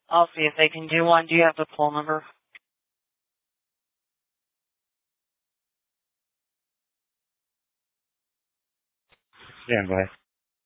I'll see if they can do one. Do you have the poll number? Stand by.